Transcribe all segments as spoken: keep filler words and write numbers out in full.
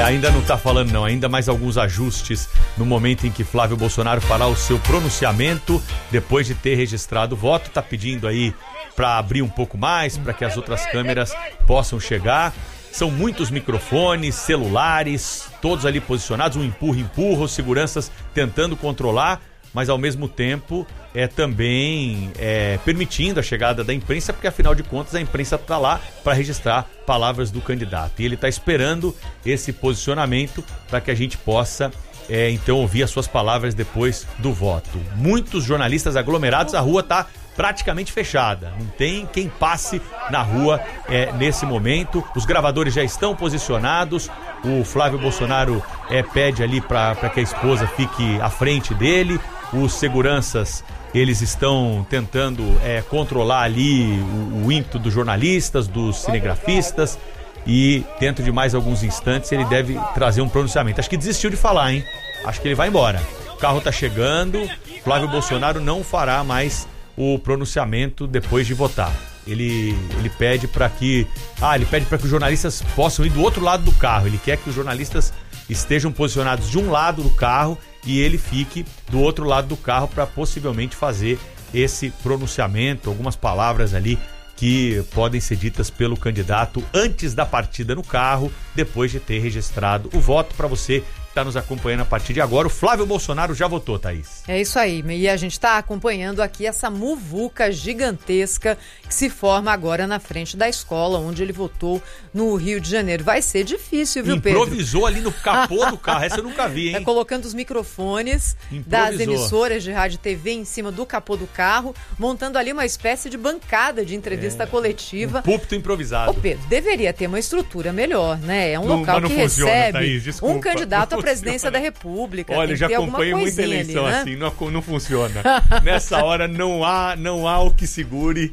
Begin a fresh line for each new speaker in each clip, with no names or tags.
ainda não está falando não, ainda mais alguns ajustes no momento em que Flávio Bolsonaro fará o seu pronunciamento, depois de ter registrado o voto. Está pedindo aí para abrir um pouco mais, para que as outras câmeras possam chegar. São muitos microfones, celulares, todos ali posicionados, um empurra-empurra, os seguranças tentando controlar, mas ao mesmo tempo é também é, permitindo a chegada da imprensa, porque afinal de contas a imprensa está lá para registrar palavras do candidato. E ele está esperando esse posicionamento para que a gente possa é, então ouvir as suas palavras depois do voto. Muitos jornalistas aglomerados, a rua está praticamente fechada, não tem quem passe na rua é, nesse momento. Os gravadores já estão posicionados, o Flávio Bolsonaro é, pede ali para que a esposa fique à frente dele, os seguranças eles estão tentando é, controlar ali o, o ímpeto dos jornalistas, dos cinegrafistas, e dentro de mais alguns instantes ele deve trazer um pronunciamento. Acho que desistiu de falar, hein? Acho que ele vai embora. O carro tá chegando, Flávio Bolsonaro não fará mais o pronunciamento depois de votar. Ele, ele pede para que ah, ele pede para que os jornalistas possam ir do outro lado do carro. Ele quer que os jornalistas estejam posicionados de um lado do carro e ele fique do outro lado do carro para possivelmente fazer esse pronunciamento, algumas palavras ali que podem ser ditas pelo candidato antes da partida no carro, depois de ter registrado o voto. Para você que está nos acompanhando a partir de agora, o Flávio Bolsonaro já votou, Thaís.
É isso aí, e a gente está acompanhando aqui essa muvuca gigantesca que se forma agora na frente da escola onde ele votou no Rio de Janeiro. Vai ser difícil, viu, Pedro?
Improvisou ali no capô do carro, essa eu nunca vi, hein?
É, colocando os microfones das emissoras de rádio e T V em cima do capô do carro, montando ali uma espécie de bancada de entrevista é, coletiva.
Um púlpito improvisado.
Ô, Pedro, deveria ter uma estrutura melhor, né? É um
não,
local
não
que
funciona,
recebe
Thaís, desculpa,
um candidato à presidência da República.
Olha,
tem
já
que ter
acompanhei muita eleição
ali, né?
assim, não, não funciona. Nessa hora não há, não há o que segure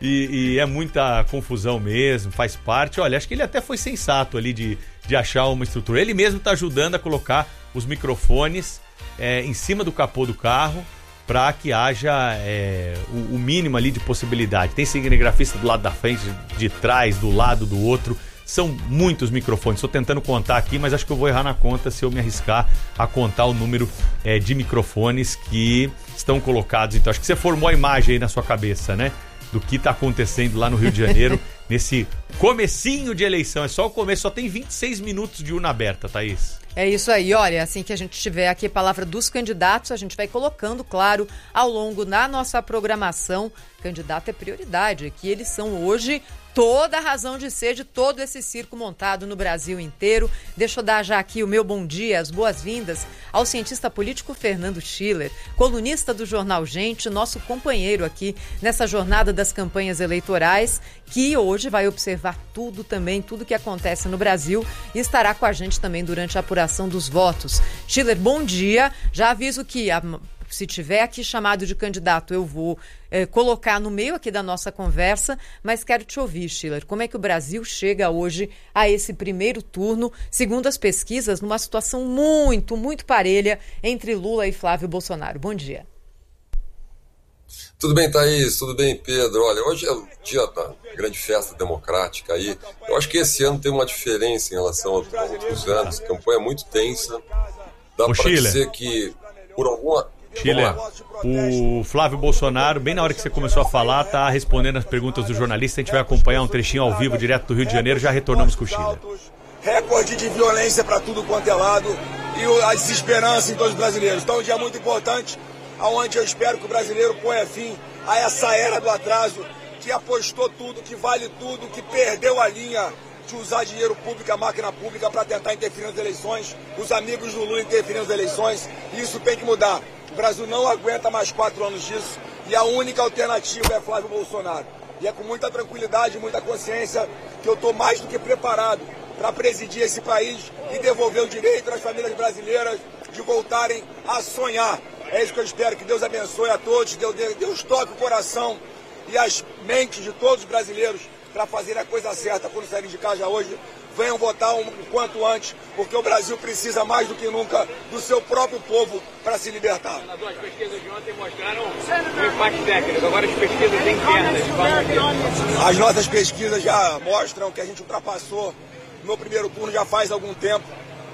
e, e é muita confusão mesmo, faz parte. Olha, acho que ele até foi sensato ali de, de achar uma estrutura. Ele mesmo está ajudando a colocar os microfones é, em cima do capô do carro para que haja é, o, o mínimo ali de possibilidade. Tem cinegrafista do lado da frente, de trás, do lado do outro. São muitos microfones, estou tentando contar aqui, mas acho que eu vou errar na conta se eu me arriscar a contar o número é, de microfones que estão colocados. Então, acho que você formou a imagem aí na sua cabeça, né? Do que está acontecendo lá no Rio de Janeiro, nesse comecinho de eleição. É só o começo, só tem vinte e seis minutos de urna aberta, Thaís.
É isso aí, olha, assim que a gente tiver aqui a palavra dos candidatos, a gente vai colocando, claro, ao longo da nossa programação. Candidato é prioridade, que eles são hoje toda a razão de ser de todo esse circo montado no Brasil inteiro. Deixa eu dar já aqui o meu bom dia, as boas-vindas ao cientista político Fernando Schiller, colunista do Jornal Gente, nosso companheiro aqui nessa jornada das campanhas eleitorais, que hoje vai observar tudo também, tudo que acontece no Brasil e estará com a gente também durante a apuração dos votos. Schiller, bom dia. Já aviso que a se tiver aqui chamado de candidato, eu vou é, colocar no meio aqui da nossa conversa, mas quero te ouvir, Schiller. Como é que o Brasil chega hoje a esse primeiro turno, segundo as pesquisas, numa situação muito, muito parelha entre Lula e Flávio Bolsonaro? Bom dia.
Tudo bem, Thaís? Tudo bem, Pedro? Olha, hoje é o dia da grande festa democrática aí. Eu acho que esse ano tem uma diferença em relação a outros anos. A campanha é muito tensa. Dá para dizer que, por alguma...
Schiller, o Flávio Bolsonaro, bem na hora que você começou a falar, tá respondendo as perguntas do jornalista. A gente vai acompanhar um trechinho ao vivo, direto do Rio de Janeiro. Já retornamos com o Schiller.
Recorde de violência para tudo quanto é lado e a desesperança em todos os brasileiros. Então é um dia muito importante, onde eu espero que o brasileiro ponha fim a essa era do atraso, que apostou tudo, que vale tudo, que perdeu a linha de usar dinheiro público, a máquina pública, para tentar interferir nas eleições, os amigos do Lula interferindo nas eleições, e isso tem que mudar. O Brasil não aguenta mais quatro anos disso, e a única alternativa é Flávio Bolsonaro. E é com muita tranquilidade, muita consciência, que eu estou mais do que preparado para presidir esse país e devolver o direito às famílias brasileiras de voltarem a sonhar. É isso que eu espero, que Deus abençoe a todos, Deus, Deus toque o coração e as mentes de todos os brasileiros para fazer a coisa certa quando saírem de casa hoje. Venham votar o quanto antes, porque o Brasil precisa mais do que nunca do seu próprio povo para se libertar.
As pesquisas de ontem mostraram um empate técnico, agora as pesquisas internas.
As nossas pesquisas já mostram que a gente ultrapassou no primeiro turno já faz algum tempo.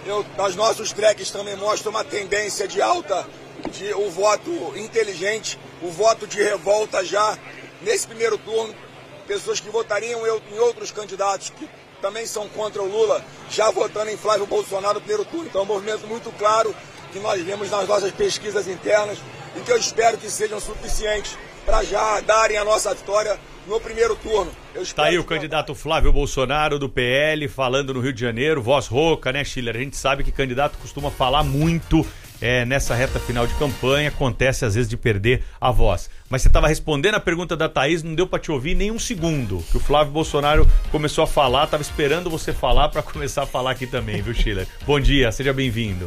Eu, os nossos tracks também mostram uma tendência de alta, de o voto inteligente, o voto de revolta já nesse primeiro turno. Pessoas que votariam em outros candidatos que também são contra o Lula, já votando em Flávio Bolsonaro no primeiro turno. Então é um movimento muito claro que nós vemos nas nossas pesquisas internas e que eu espero que sejam suficientes para já darem a nossa vitória no primeiro turno.
Tá aí o candidato Flávio Bolsonaro do P L falando no Rio de Janeiro, voz rouca, né, Schiller? A gente sabe que candidato costuma falar muito é, nessa reta final de campanha, acontece às vezes de perder a voz. Mas você estava respondendo a pergunta da Thaís, não deu para te ouvir nem um segundo, que o Flávio Bolsonaro começou a falar, estava esperando você falar para começar a falar aqui também, viu, Schiller? Bom dia, seja bem-vindo.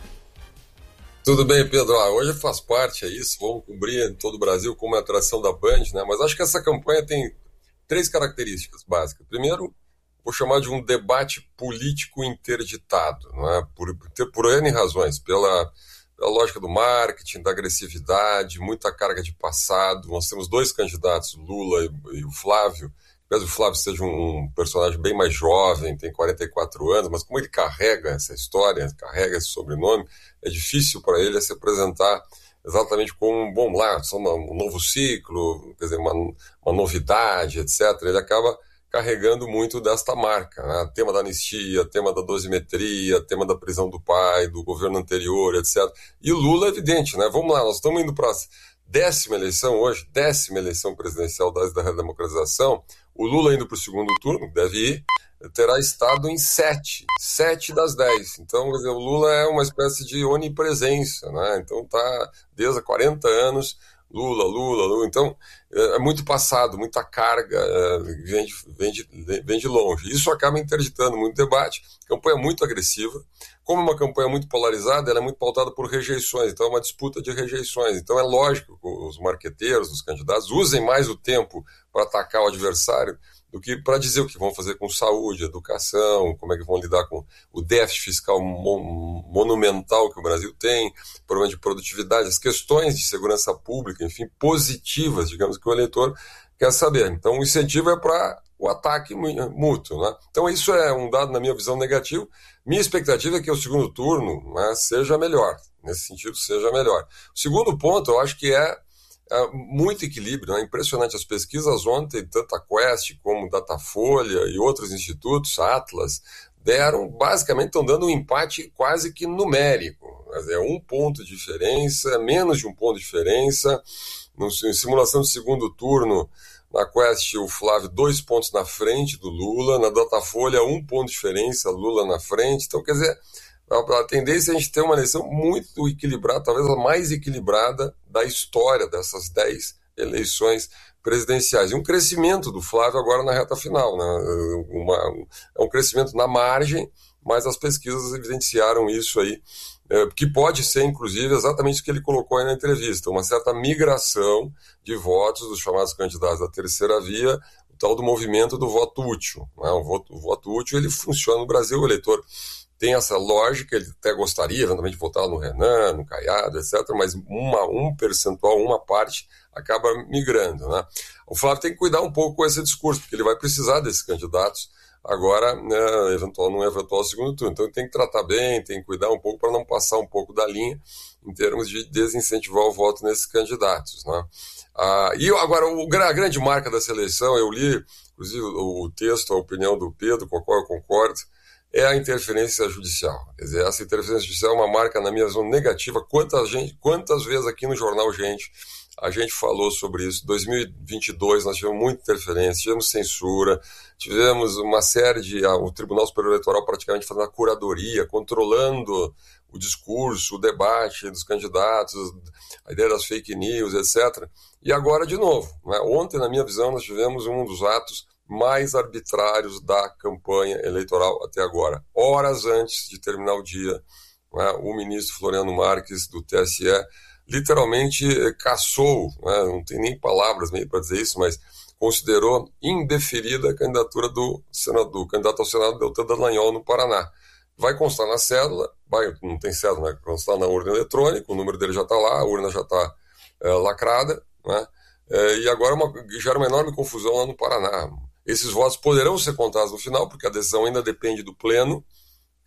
Tudo bem, Pedro. Ah, hoje faz parte, é isso, vamos cobrir em todo o Brasil como é a atração da Band, né? Mas acho que essa campanha tem três características básicas. Primeiro, vou chamar de um debate político interditado, não é? Por, por N razões, pela, pela lógica do marketing, da agressividade, muita carga de passado. Nós temos dois candidatos, Lula e, e o Flávio. Talvez o Flávio seja um, um personagem bem mais jovem, tem quarenta e quatro anos, mas como ele carrega essa história, carrega esse sobrenome, é difícil para ele se apresentar exatamente como um bom lá, um novo ciclo, quer dizer, uma, uma novidade, etcétera. Ele acaba carregando muito desta marca, né? Tema da anistia, tema da dosimetria, tema da prisão do pai, do governo anterior, etcétera. E o Lula é evidente, né? Vamos lá, nós estamos indo para a décima eleição hoje, décima eleição presidencial da redemocratização. O Lula indo para o segundo turno, deve ir, terá estado em sete, sete das dez. Então, quer dizer, o Lula é uma espécie de onipresença, né? Então tá desde há quarenta anos, Lula, Lula, Lula. Então, é muito passado, muita carga, é, vem, de, vem, de, vem de longe. Isso acaba interditando muito debate, campanha muito agressiva. Como é uma campanha muito polarizada, ela é muito pautada por rejeições, então é uma disputa de rejeições. Então é lógico que os marqueteiros, os candidatos, usem mais o tempo para atacar o adversário do que para dizer o que vão fazer com saúde, educação, como é que vão lidar com o déficit fiscal mon- monumental que o Brasil tem, problema de produtividade, as questões de segurança pública, enfim, positivas, digamos, que o eleitor quer saber. Então o incentivo é para o ataque mútuo, né? Então isso é um dado, na minha visão, negativo. Minha expectativa é que o segundo turno, né, seja melhor, nesse sentido seja melhor. O segundo ponto, eu acho que é É muito equilíbrio, né? Impressionante as pesquisas ontem, tanto a Quest como Datafolha e outros institutos, Atlas, deram, basicamente estão dando um empate quase que numérico, é um ponto de diferença, menos de um ponto de diferença, no, em simulação de segundo turno, na Quest o Flávio dois pontos na frente do Lula, na Datafolha um ponto de diferença, Lula na frente, então quer dizer, a tendência é a gente ter uma eleição muito equilibrada, talvez a mais equilibrada da história dessas dez eleições presidenciais. E um crescimento do Flávio agora na reta final, né? Uma, é um crescimento na margem, mas as pesquisas evidenciaram isso aí, é, que pode ser, inclusive, exatamente o que ele colocou aí na entrevista, uma certa migração de votos dos chamados candidatos da terceira via, o tal do movimento do voto útil, né? O voto, o voto útil, ele funciona no Brasil, o eleitor tem essa lógica, ele até gostaria eventualmente de votar no Renan, no Caiado, etcétera, mas uma, um percentual, uma parte, acaba migrando, né? O Flávio tem que cuidar um pouco com esse discurso, porque ele vai precisar desses candidatos agora, né, eventual, num eventual segundo turno. Então ele tem que tratar bem, tem que cuidar um pouco para não passar um pouco da linha em termos de desincentivar o voto nesses candidatos, né? Ah, e agora, o, a grande marca dessa eleição, eu li, inclusive, o, o texto, a opinião do Pedro, com a qual eu concordo, é a interferência judicial. Quer dizer, essa interferência judicial é uma marca, na minha visão, negativa. Quantas, gente, quantas vezes aqui no Jornal Gente a gente falou sobre isso? Em dois mil e vinte e dois nós tivemos muita interferência, tivemos censura, tivemos uma série de... o Tribunal Superior Eleitoral praticamente fazendo a curadoria, controlando o discurso, o debate dos candidatos, a ideia das fake news, etcétera. E agora, de novo, né? Ontem, na minha visão, nós tivemos um dos atos mais arbitrários da campanha eleitoral até agora. Horas antes de terminar o dia, né, o ministro Floriano Marques, do T S E, literalmente cassou, né, não tem nem palavras meio para dizer isso, mas considerou indeferida a candidatura do, senador, do candidato ao Senado, Deltan Dallagnol, no Paraná. Vai constar na cédula, vai, não tem cédula, vai constar na urna eletrônica, o número dele já está lá, a urna já está é, lacrada, né, é, e agora uma, gera uma enorme confusão lá no Paraná. Esses votos poderão ser contados no final, porque a decisão ainda depende do pleno,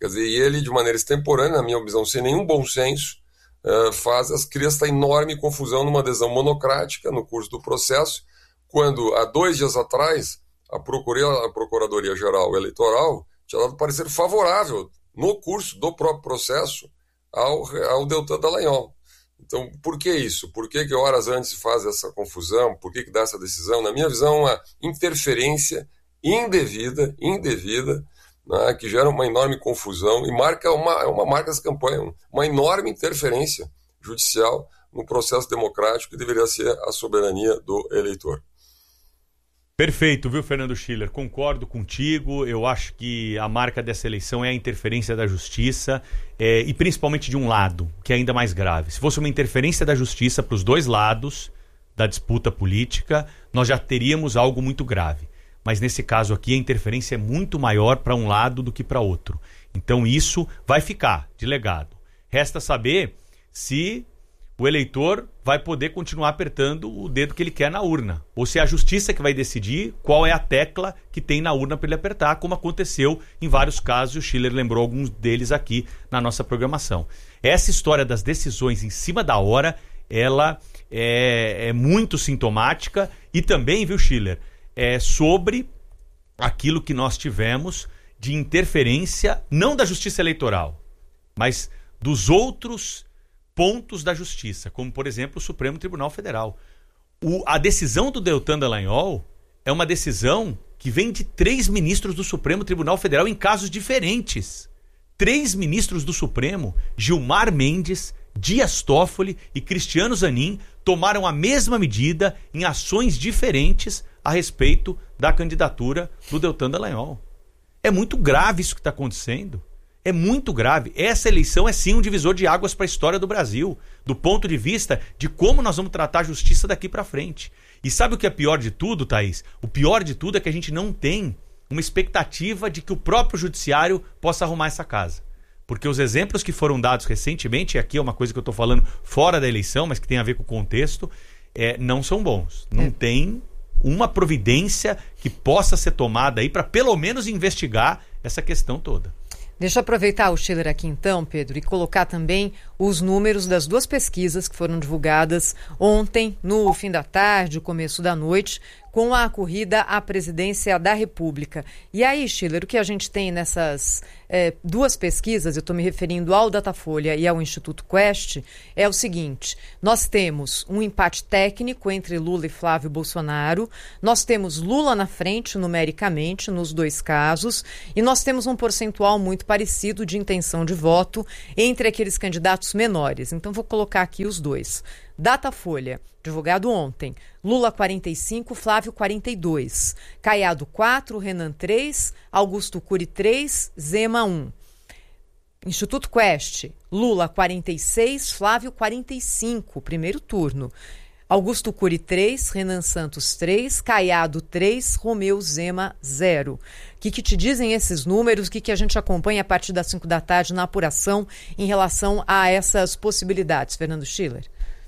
Quer dizer, e ele, de maneira extemporânea, na minha visão, sem nenhum bom senso, uh, faz, cria esta enorme confusão numa adesão monocrática no curso do processo, quando, há dois dias atrás, a, a Procuradoria-Geral Eleitoral tinha dado parecer favorável, no curso do próprio processo, ao, ao Deltan Dallagnol. Então, por que isso? Por que que horas antes se faz essa confusão? Por que que dá essa decisão? Na minha visão, uma interferência indevida, indevida, né, que gera uma enorme confusão e marca uma, uma marca dessa campanha, uma enorme interferência judicial no processo democrático que deveria ser a soberania do eleitor.
Perfeito, viu, Fernando Schiller? Concordo contigo. Eu acho que a marca dessa eleição é a interferência da justiça, é, e principalmente de um lado, que é ainda mais grave. Se fosse uma interferência da justiça para os dois lados da disputa política, nós já teríamos algo muito grave. Mas nesse caso aqui, a interferência é muito maior para um lado do que para outro. Então isso vai ficar de legado. Resta saber se o eleitor vai poder continuar apertando o dedo que ele quer na urna, ou se é a justiça que vai decidir qual é a tecla que tem na urna para ele apertar, como aconteceu em vários casos, e o Schiller lembrou alguns deles aqui na nossa programação. Essa história das decisões em cima da hora, ela é, é muito sintomática, e também, viu, Schiller, é sobre aquilo que nós tivemos de interferência, não da justiça eleitoral, mas dos outros pontos da justiça, como, por exemplo, o Supremo Tribunal Federal. O, a decisão do Deltan Dallagnol é uma decisão que vem de três ministros do Supremo Tribunal Federal em casos diferentes. Três ministros do Supremo, Gilmar Mendes, Dias Toffoli e Cristiano Zanin, tomaram a mesma medida em ações diferentes a respeito da candidatura do Deltan Dallagnol. É muito grave isso que está acontecendo. É muito grave. Essa eleição é sim um divisor de águas para a história do Brasil, do ponto de vista de como nós vamos tratar a justiça daqui para frente. E sabe o que é pior de tudo, Thaís? O pior de tudo é que a gente não tem uma expectativa de que o próprio judiciário possa arrumar essa casa. Porque os exemplos que foram dados recentemente, e aqui é uma coisa que eu estou falando fora da eleição, mas que tem a ver com o contexto, é, não são bons. Não é. Tem uma providência que possa ser tomada aí para pelo menos investigar essa questão toda.
Deixa eu aproveitar o Schiller aqui então, Pedro, e colocar também os números das duas pesquisas que foram divulgadas ontem, no fim da tarde, começo da noite, com a corrida à presidência da República. E aí, Schiller, o que a gente tem nessas é, duas pesquisas, eu estou me referindo ao Datafolha e ao Instituto Quest, é o seguinte: nós temos um empate técnico entre Lula e Flávio Bolsonaro, nós temos Lula na frente numericamente nos dois casos, e nós temos um percentual muito parecido de intenção de voto entre aqueles candidatos menores. Então vou colocar aqui os dois. Datafolha, divulgado ontem, Lula quarenta e cinco, Flávio quarenta e dois, Caiado quatro, Renan três, Augusto Cury três, Zema um. Instituto Quest, Lula quarenta e seis, Flávio quarenta e cinco, primeiro turno. Augusto Cury três, Renan Santos três, Caiado três, Romeu Zema zero. O que, que te dizem esses números? O que, que a gente acompanha a partir das cinco da tarde na apuração em relação a essas possibilidades, Fernando Schiller?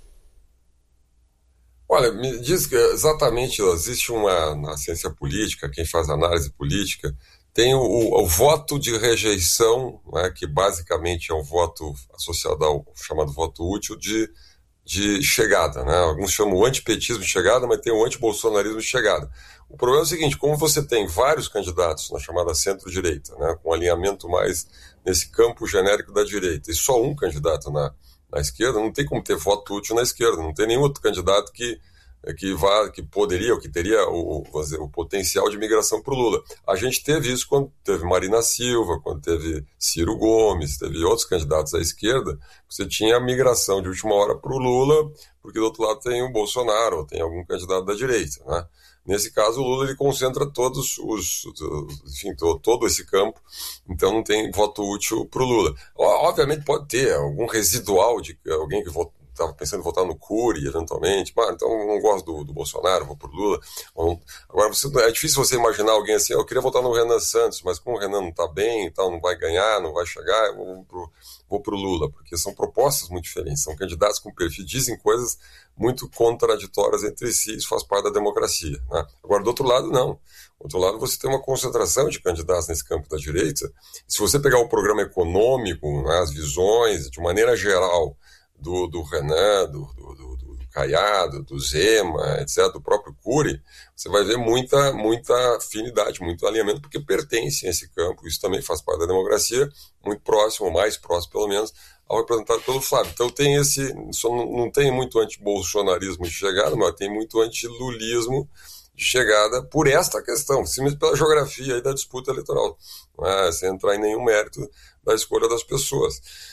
Olha, me diz que exatamente, existe uma, na ciência política, quem faz análise política, tem o, o, o voto de rejeição, né, que basicamente é um voto associado ao chamado voto útil de, de chegada, né? Alguns chamam o antipetismo de chegada, mas tem o antibolsonarismo de chegada. O problema é o seguinte: como você tem vários candidatos na chamada centro-direita, né, com alinhamento mais nesse campo genérico da direita, e só um candidato na na esquerda, não tem como ter voto útil na esquerda, não tem nenhum outro candidato que, que, vá, que poderia ou que teria o, o potencial de migração para o Lula. A gente teve isso quando teve Marina Silva, quando teve Ciro Gomes, teve outros candidatos à esquerda, você tinha a migração de última hora para o Lula, porque do outro lado tem o Bolsonaro, ou tem algum candidato da direita, né? Nesse caso, o Lula ele concentra todos os, enfim, todo, todo esse campo, então não tem voto útil para o Lula. Obviamente pode ter algum residual de alguém que estava pensando em votar no Cury, eventualmente, mas, então eu não gosto do, do Bolsonaro, vou pro Lula. Não... Agora, você, é difícil você imaginar alguém assim, eu queria votar no Renan Santos, mas como o Renan não está bem e tal, não vai ganhar, não vai chegar, eu vou pro, vou pro Lula, porque são propostas muito diferentes, são candidatos com perfil, dizem coisas muito contraditórias entre si, isso faz parte da democracia, né? Agora, do outro lado, não. Do outro lado, você tem uma concentração de candidatos nesse campo da direita. Se você pegar o programa econômico, né, as visões, de maneira geral, do, do Renan, do, do, do, do Caiado, do Zema, etcétera, do próprio Cury, você vai ver muita, muita afinidade, muito alinhamento, porque pertencem a esse campo. Isso também faz parte da democracia, muito próximo, mais próximo, pelo menos, ao representado pelo Flávio. Então tem esse, só não, não tem muito anti-bolsonarismo de chegada, mas tem muito anti-lulismo de chegada por esta questão, simplesmente pela geografia aí da disputa eleitoral, né, sem entrar em nenhum mérito da escolha das pessoas.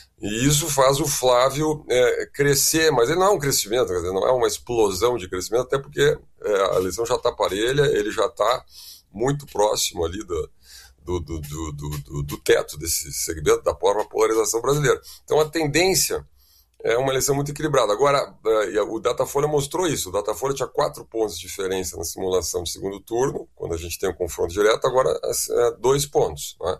E isso faz o Flávio é, crescer, mas ele não é um crescimento, quer dizer, não é uma explosão de crescimento, até porque é, a eleição já está parelha, ele já está muito próximo ali do, do, do, do, do, do teto desse segmento da própria polarização brasileira. Então a tendência é uma eleição muito equilibrada. Agora, o Datafolha mostrou isso. O Datafolha tinha quatro pontos de diferença na simulação de segundo turno, quando a gente tem um confronto direto, agora é dois pontos, né?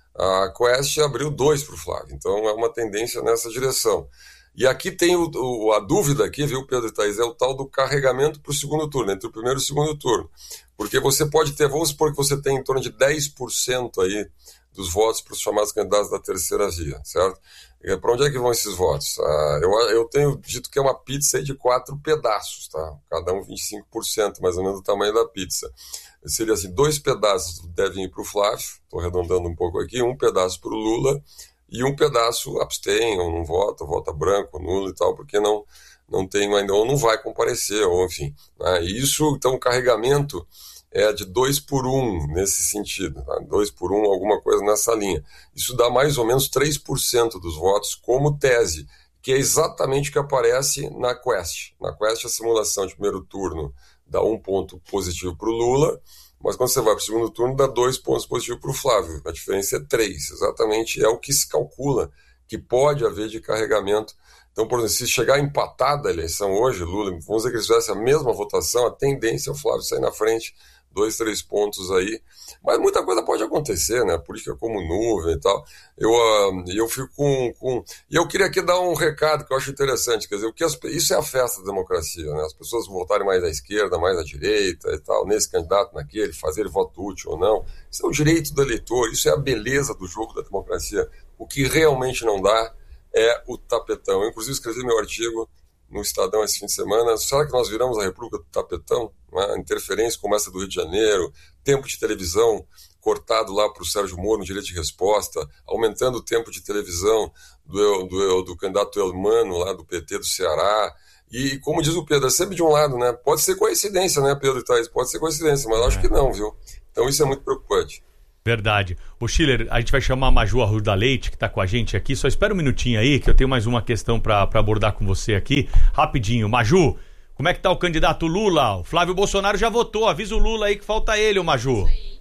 A Quest abriu dois para o Flávio, então é uma tendência nessa direção. E aqui tem o, o, a dúvida aqui, viu, Pedro e Thaís, é o tal do carregamento para o segundo turno, entre o primeiro e o segundo turno. Porque você pode ter, vamos supor que você tem em torno de dez por cento aí dos votos para os chamados candidatos da terceira via, certo? Para onde é que vão esses votos? Ah, eu, eu tenho dito que é uma pizza aí de quatro pedaços, tá? Cada um vinte e cinco por cento, mais ou menos, do tamanho da pizza. Seria assim, dois pedaços devem ir para o Flávio, estou arredondando um pouco aqui, um pedaço para o Lula e um pedaço abstém, ou não vota, vota branco, nulo e tal, porque não, não tem ainda, ou não vai comparecer, ou enfim. Né? E isso, então, o carregamento é de dois por um nesse sentido, tá? dois por um, alguma coisa nessa linha. Isso dá mais ou menos três por cento dos votos como tese, que é exatamente o que aparece na Quest. Na Quest, a simulação de primeiro turno dá um ponto positivo para o Lula, mas quando você vai para o segundo turno, dá dois pontos positivos para o Flávio. A diferença é três, exatamente é o que se calcula que pode haver de carregamento. Então, por exemplo, se chegar empatada a eleição hoje, Lula, vamos dizer que eles tivessem a mesma votação, a tendência é o Flávio sair na frente, dois, três pontos aí, mas muita coisa pode acontecer, né? Política como nuvem e tal. Eu, uh, eu fico com, com... E eu queria aqui dar um recado que eu acho interessante, quer dizer, o que as... isso é a festa da democracia, né? As pessoas votarem mais à esquerda, mais à direita e tal, nesse candidato, naquele, fazer voto útil ou não. Isso é o direito do eleitor, isso é a beleza do jogo da democracia. O que realmente não dá é o tapetão. Eu, inclusive, escrevi meu artigo no Estadão esse fim de semana. Será que nós viramos a República do Tapetão? Uma interferência como essa do Rio de Janeiro, tempo de televisão cortado lá para o Sérgio Moro no direito de resposta, aumentando o tempo de televisão do, do, do candidato Elmano lá do P T do Ceará. E, como diz o Pedro, é sempre de um lado, né? Pode ser coincidência, né, Pedro e Thaís? Pode ser coincidência, mas eu acho que não, viu? Então isso é muito preocupante.
Verdade. O Schiller, a gente vai chamar a Maju Arruda Leite, que está com a gente aqui. Só espera um minutinho aí, que eu tenho mais uma questão para abordar com você aqui. Rapidinho. Maju, como é que tá o candidato Lula? O Flávio Bolsonaro já votou. Avisa o Lula aí que falta ele, o Maju.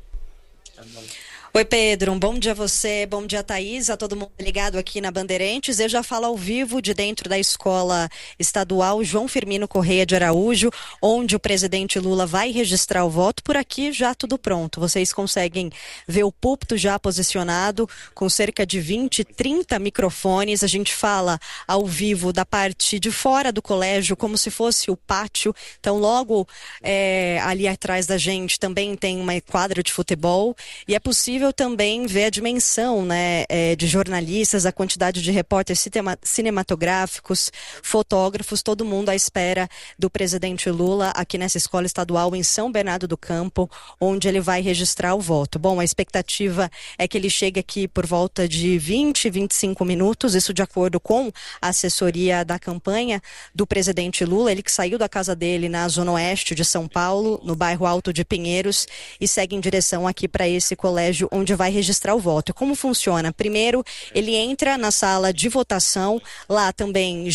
Oi, Pedro, um bom dia a você, bom dia, Thaís, a todo mundo ligado aqui na Bandeirantes. Eu já falo ao vivo de dentro da Escola Estadual João Firmino Correia de Araújo, onde o presidente Lula vai registrar o voto. Por aqui já tudo pronto. Vocês conseguem ver o púlpito já posicionado, com cerca de vinte, trinta microfones. A gente fala ao vivo da parte de fora do colégio, como se fosse o pátio. Então, logo é, ali atrás da gente também tem uma quadra de futebol e é possível também ver a dimensão, né, é, de jornalistas, a quantidade de repórteres cinematográficos, fotógrafos, todo mundo à espera do presidente Lula aqui nessa escola estadual em São Bernardo do Campo, onde ele vai registrar o voto. Bom, a expectativa é que ele chegue aqui por volta de vinte, vinte e cinco minutos, isso de acordo com a assessoria da campanha do presidente Lula, ele que saiu da casa dele na zona oeste de São Paulo, no bairro Alto de Pinheiros, e segue em direção aqui para esse colégio onde vai registrar o voto. E como funciona? Primeiro, ele entra na sala de votação, lá também já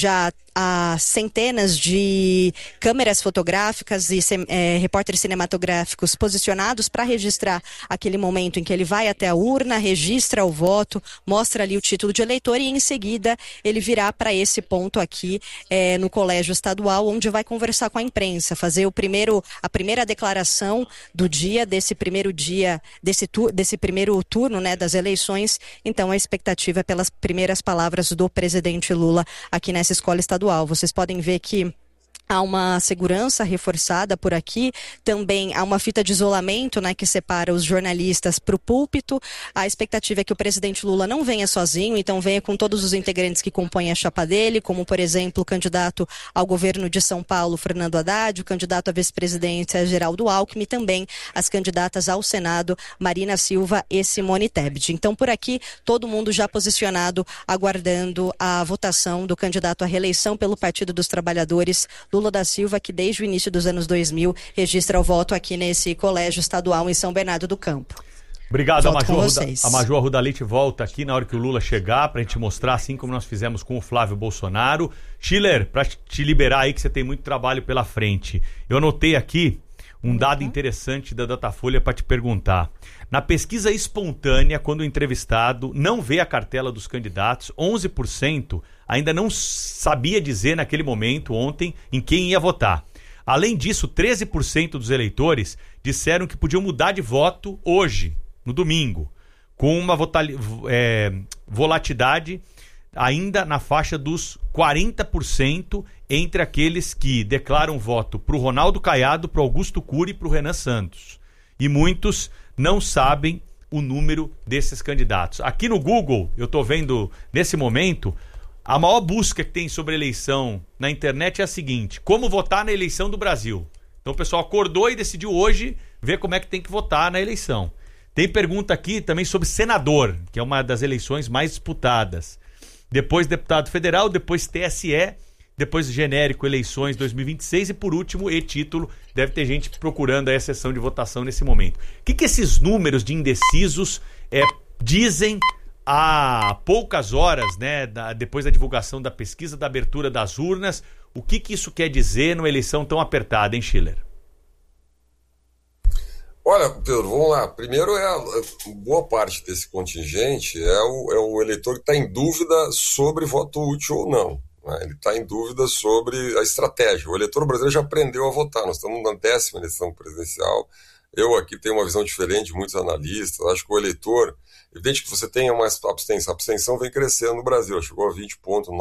há centenas de câmeras fotográficas e é, repórteres cinematográficos posicionados para registrar aquele momento em que ele vai até a urna, registra o voto, mostra ali o título de eleitor e em seguida ele virá para esse ponto aqui é, no Colégio Estadual, onde vai conversar com a imprensa, fazer o primeiro, a primeira declaração do dia, desse primeiro dia, desse, tu, desse primeiro turno, né, das eleições. Então a expectativa é pelas primeiras palavras do presidente Lula aqui nessa escola estadual. Vocês podem ver que há uma segurança reforçada por aqui, também há uma fita de isolamento, né, que separa os jornalistas para o púlpito. A expectativa é que o presidente Lula não venha sozinho, então venha com todos os integrantes que compõem a chapa dele, como, por exemplo, o candidato ao governo de São Paulo, Fernando Haddad, o candidato à vice-presidência, Geraldo Alckmin, e também as candidatas ao Senado, Marina Silva e Simone Tebet. Então, por aqui, todo mundo já posicionado, aguardando a votação do candidato à reeleição pelo Partido dos Trabalhadores, Lula da Silva, que desde o início dos anos dois mil registra o voto aqui nesse colégio estadual em São Bernardo do Campo.
Obrigado, a Maju, Arruda, a Maju Arrudalite volta aqui na hora que o Lula chegar para a gente mostrar, assim como nós fizemos com o Flávio Bolsonaro. Schiller, para te liberar aí que você tem muito trabalho pela frente. Eu anotei aqui um dado interessante da Datafolha para te perguntar. Na pesquisa espontânea, quando o entrevistado não vê a cartela dos candidatos, onze por cento ainda não sabia dizer naquele momento, ontem, em quem ia votar. Além disso, treze por cento dos eleitores disseram que podiam mudar de voto hoje, no domingo, com uma votali- é, volatilidade ainda na faixa dos quarenta por cento entre aqueles que declaram voto para o Ronaldo Caiado, para o Augusto Cury e para o Renan Santos. E muitos não sabem o número desses candidatos. Aqui no Google, eu estou vendo nesse momento, a maior busca que tem sobre eleição na internet é a seguinte: como votar na eleição do Brasil. Então o pessoal acordou e decidiu hoje ver como é que tem que votar na eleição. Tem pergunta aqui também sobre senador, que é uma das eleições mais disputadas. Depois deputado federal, depois T S E, depois genérico eleições dois mil e vinte e seis e por último e-título. Deve ter gente procurando aí a sessão de votação nesse momento. O que, que esses números de indecisos é, dizem há poucas horas, né, da, depois da divulgação da pesquisa, da abertura das urnas? O que, que isso quer dizer numa eleição tão apertada, hein, Schiller?
Olha, Pedro, vamos lá. Primeiro, é a, boa parte desse contingente é o, é o eleitor que está em dúvida sobre voto útil ou não. Né? Ele está em dúvida sobre a estratégia. O eleitor brasileiro já aprendeu a votar. Nós estamos na décima eleição presidencial. Eu aqui tenho uma visão diferente de muitos analistas. Acho que o eleitor, evidente que você tenha uma abstenção. A abstenção vem crescendo no Brasil. Chegou a vinte vírgula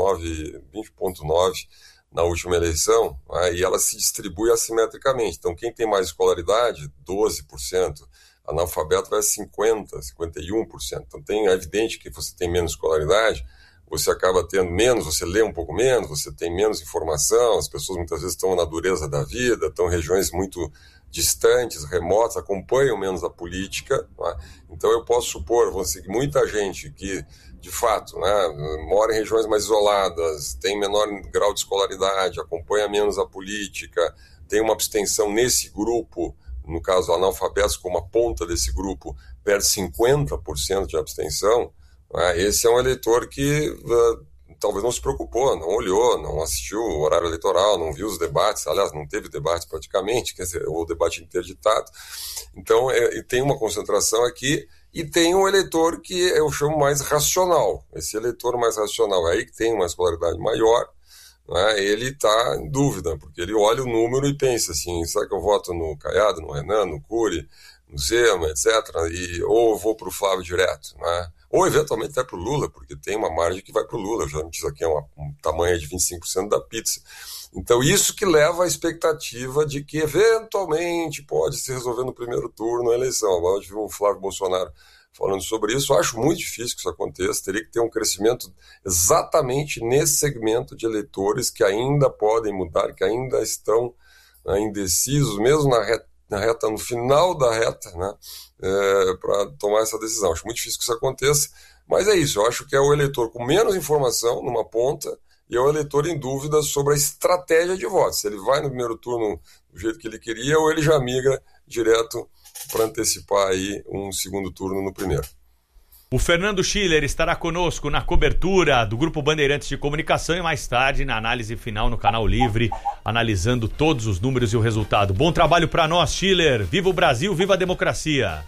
nove na última eleição, né, e ela se distribui assimetricamente. Então, quem tem mais escolaridade, doze por cento, analfabeto vai a cinquenta por cento, cinquenta e um por cento. Então, tem, é evidente que você tem menos escolaridade, você acaba tendo menos, você lê um pouco menos, você tem menos informação, as pessoas muitas vezes estão na dureza da vida, estão em regiões muito distantes, remotas, acompanham menos a política. Né? Então, eu posso supor, você, que muita gente que de fato, né, mora em regiões mais isoladas, tem menor grau de escolaridade, acompanha menos a política, tem uma abstenção nesse grupo, no caso analfabetos como a ponta desse grupo, perde cinquenta por cento de abstenção, né, esse é um eleitor que uh, talvez não se preocupou, não olhou, não assistiu o horário eleitoral, não viu os debates, aliás, não teve debates praticamente, quer dizer, o debate interditado. Então, é, tem uma concentração aqui. E tem um eleitor que eu chamo mais racional. Esse eleitor mais racional, aí que tem uma escolaridade maior, né, ele está em dúvida, porque ele olha o número e pensa assim, será que eu voto no Caiado, no Renan, no Cury, no Zema, etcétera, e, ou eu vou para o Flávio direto, né? Ou eventualmente até para o Lula, porque tem uma margem que vai para o Lula, eu já me disse aqui, é uma, um tamanho de vinte e cinco por cento da pizza. Então isso que leva à expectativa de que eventualmente pode se resolver no primeiro turno a eleição. Agora eu tive o Flávio Bolsonaro falando sobre isso, eu acho muito difícil que isso aconteça, teria que ter um crescimento exatamente nesse segmento de eleitores que ainda podem mudar, que ainda estão, né, indecisos, mesmo na reta, na reta, no final da reta, né, é, para tomar essa decisão. Acho muito difícil que isso aconteça, mas é isso, eu acho que é o eleitor com menos informação numa ponta e é o eleitor em dúvida sobre a estratégia de voto, se ele vai no primeiro turno do jeito que ele queria ou ele já migra direto para antecipar aí um segundo turno no primeiro.
O Fernando Schiller estará conosco na cobertura do Grupo Bandeirantes de Comunicação e mais tarde na análise final no Canal Livre, analisando todos os números e o resultado. Bom trabalho para nós, Schiller. Viva o Brasil, viva a democracia.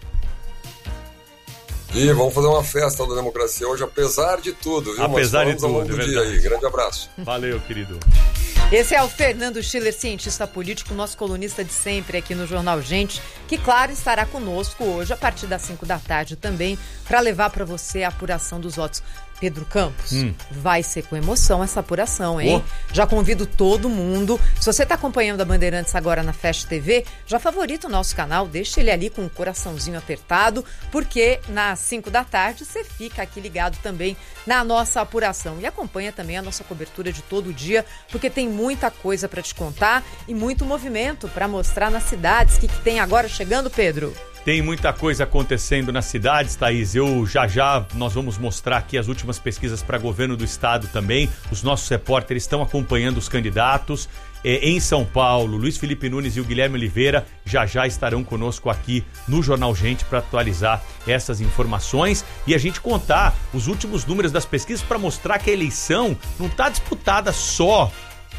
E vamos fazer uma festa da democracia hoje, apesar de tudo, viu?
Apesar de
tudo, ao longo do dia aí. Grande abraço.
Valeu, querido.
Esse é o Fernando Schiller, cientista político, nosso colunista de sempre aqui no Jornal Gente, que, claro, estará conosco hoje a partir das cinco da tarde também, para levar para você a apuração dos votos. Pedro Campos, hum. vai ser com emoção essa apuração, hein? Oh. Já convido todo mundo. Se você está acompanhando a Bandeirantes agora na Fast T V, já favorita o nosso canal, deixa ele ali com o coraçãozinho apertado, porque nas cinco da tarde você fica aqui ligado também na nossa apuração. E acompanha também a nossa cobertura de todo dia, porque tem muita coisa para te contar e muito movimento para mostrar nas cidades. O que, que tem agora chegando, Pedro?
Tem muita coisa acontecendo nas cidades, Thaís. Eu já já, nós vamos mostrar aqui as últimas pesquisas para governo do estado também. Os nossos repórteres estão acompanhando os candidatos. É, em São Paulo, Luiz Felipe Nunes e o Guilherme Oliveira já já estarão conosco aqui no Jornal Gente para atualizar essas informações e a gente contar os últimos números das pesquisas para mostrar que a eleição não está disputada só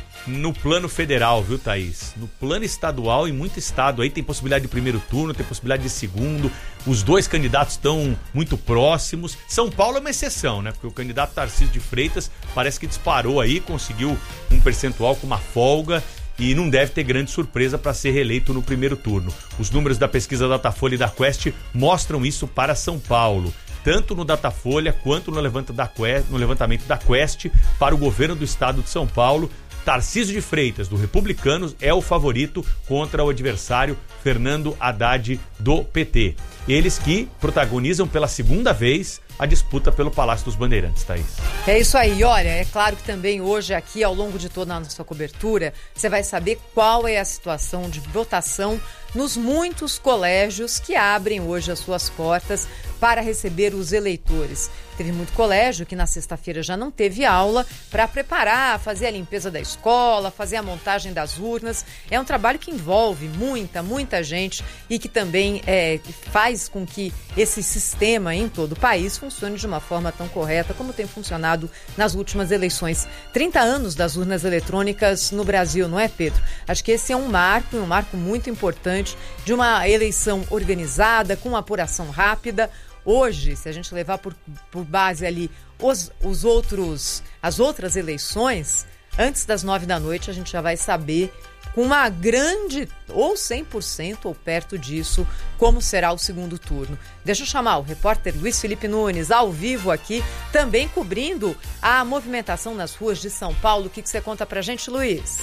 no plano federal, viu, Thaís? No plano estadual, em muito estado aí tem possibilidade de primeiro turno, tem possibilidade de segundo. Os dois candidatos estão muito próximos. São Paulo é uma exceção, né? Porque o candidato Tarcísio de Freitas parece que disparou aí, conseguiu um percentual com uma folga e não deve ter grande surpresa para ser reeleito no primeiro turno. Os números da pesquisa Datafolha e da Quest mostram isso para São Paulo. Tanto no Datafolha quanto no levantamento da Quest para o governo do estado de São Paulo. Tarcísio de Freitas, do Republicanos, é o favorito contra o adversário Fernando Haddad, do P T. Eles que protagonizam pela segunda vez a disputa pelo Palácio dos Bandeirantes, Thaís.
É isso aí, olha, é claro que também hoje aqui, ao longo de toda a nossa cobertura, você vai saber qual é a situação de votação nos muitos colégios que abrem hoje as suas portas para receber os eleitores. Teve muito colégio que na sexta-feira já não teve aula para preparar, fazer a limpeza da escola, fazer a montagem das urnas. É um trabalho que envolve muita, muita gente e que também é, faz com que esse sistema em todo o país funcione de uma forma tão correta como tem funcionado nas últimas eleições. trinta anos das urnas eletrônicas no Brasil, não é, Pedro? Acho que esse é um marco, um marco muito importante de uma eleição organizada, com uma apuração rápida. Hoje, se a gente levar por, por base ali os, os outros, as outras eleições, antes das nove da noite a gente já vai saber com uma grande, ou cem por cento ou perto disso, como será o segundo turno. Deixa eu chamar o repórter Luiz Felipe Nunes, ao vivo aqui, também cobrindo a movimentação nas ruas de São Paulo. O que, que você conta pra gente, Luiz?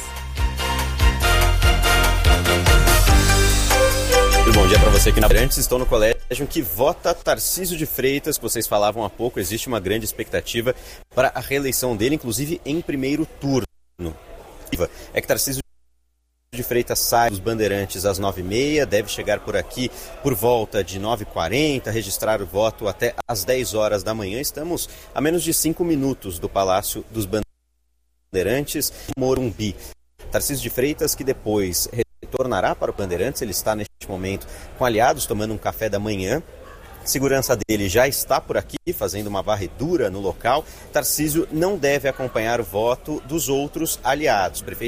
Bom dia para você aqui na Bandeirantes. Estou no colégio que vota Tarcísio de Freitas, que vocês falavam há pouco. Existe uma grande expectativa para a reeleição dele, inclusive em primeiro turno. É que Tarcísio de Freitas sai dos Bandeirantes às nove e meia, deve chegar por aqui por volta de nove e quarenta, registrar o voto até às dez horas da manhã. Estamos a menos de cinco minutos do Palácio dos Bandeirantes, Morumbi. Tarcísio de Freitas, que depois retornará para o Bandeirantes, ele está neste momento com aliados, tomando um café da manhã. Segurança dele já está por aqui, fazendo uma varredura no local. Tarcísio não deve acompanhar o voto dos outros aliados. Prefeito